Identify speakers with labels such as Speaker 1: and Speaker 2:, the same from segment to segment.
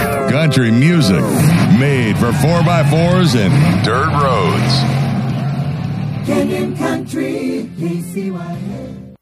Speaker 1: Country music made for 4x4s and dirt roads.
Speaker 2: Canyon Country, KCYN.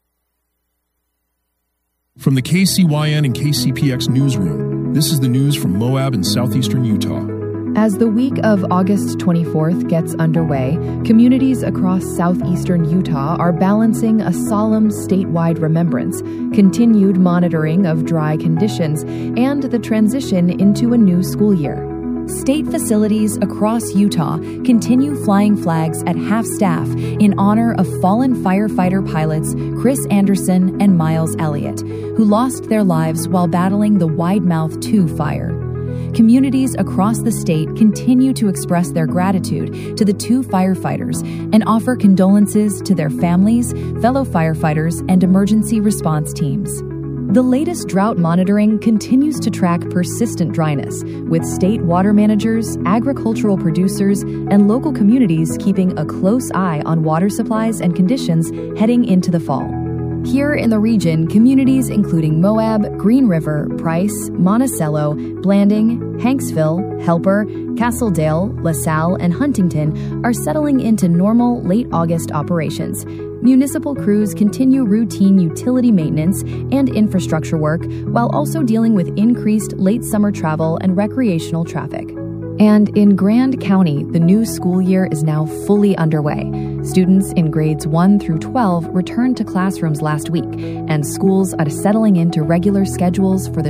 Speaker 3: From the KCYN and KCPX newsroom, this is the news from Moab in southeastern Utah.
Speaker 4: As the week of August 24th gets underway, communities across southeastern Utah are balancing a solemn statewide remembrance, continued monitoring of dry conditions, and the transition into a new school year. State facilities across Utah continue flying flags at half-staff in honor of fallen firefighter pilots Chris Anderson and Miles Elliott, who lost their lives while battling the Widemouth 2 fire. Communities across the state continue to express their gratitude to the 2 firefighters and offer condolences to their families, fellow firefighters, and emergency response teams. The latest drought monitoring continues to track persistent dryness, with state water managers, agricultural producers, and local communities keeping a close eye on water supplies and conditions heading into the fall. Here in the region, communities including Moab, Green River, Price, Monticello, Blanding, Hanksville, Helper, Castledale, LaSalle, and Huntington are settling into normal late August operations. Municipal crews continue routine utility maintenance and infrastructure work while also dealing with increased late summer travel and recreational traffic. And in Grand County, the new school year is now fully underway. Students in grades 1 through 12 returned to classrooms last week, and schools are settling into regular schedules for the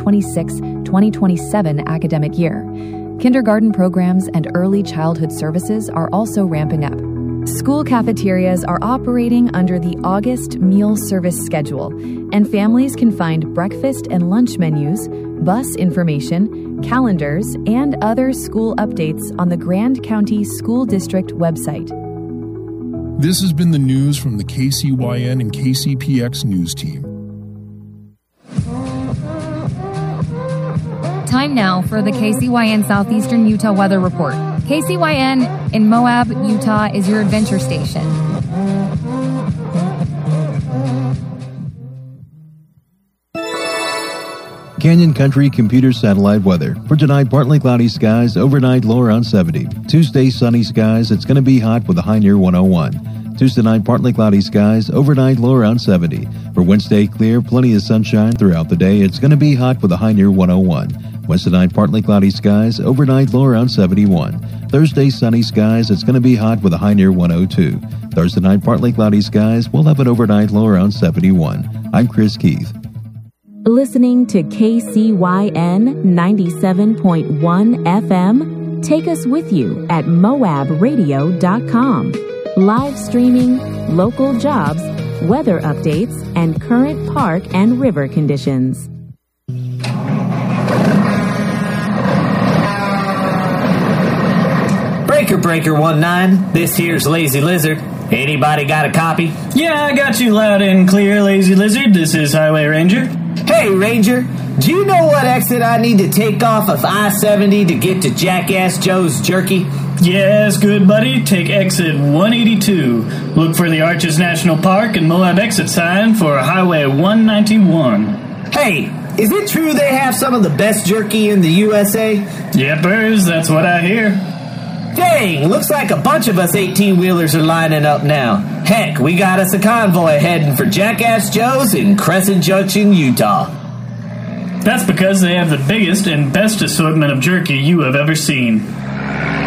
Speaker 4: 2026-2027 academic year. Kindergarten programs and early childhood services are also ramping up. School cafeterias are operating under the August meal service schedule, and families can find breakfast and lunch menus, bus information, calendars, and other school updates on the Grand County School District website.
Speaker 3: This has been the news from the KCYN and KCPX news team.
Speaker 5: Time now for the KCYN Southeastern Utah Weather Report. KCYN in Moab, Utah is your adventure station.
Speaker 6: Canyon Country Computer Satellite Weather. For tonight, partly cloudy skies, overnight low around 70. Tuesday, sunny skies, it's going to be hot with a high near 101. Tuesday night, partly cloudy skies, overnight low around 70. For Wednesday, clear, plenty of sunshine throughout the day, it's going to be hot with a high near 101. Wednesday night, partly cloudy skies, overnight low around 71. Thursday, sunny skies, it's going to be hot with a high near 102. Thursday night, partly cloudy skies, we'll have an overnight low around 71. I'm Chris Keith.
Speaker 7: Listening to KCYN 97.1 FM, take us with you at moabradio.com. Live streaming, local jobs, weather updates, and current park and river conditions.
Speaker 8: Breaker 19, this here's Lazy Lizard. Anybody got a copy?
Speaker 9: Yeah, I got you loud and clear, Lazy Lizard. This is Highway Ranger.
Speaker 8: Hey, Ranger, do you know what exit I need to take off of I-70 to get to Jackass Joe's Jerky?
Speaker 9: Yes, good buddy. Take exit 182. Look for the Arches National Park and Moab exit sign for Highway 191.
Speaker 8: Hey, is it true they have some of the best jerky in the USA?
Speaker 9: Yepers, that's what I hear.
Speaker 8: Dang, looks like a bunch of us 18-wheelers are lining up now. Heck, we got us a convoy heading for Jackass Joe's in Crescent Junction, Utah.
Speaker 9: That's because they have the biggest and best assortment of jerky you have ever seen.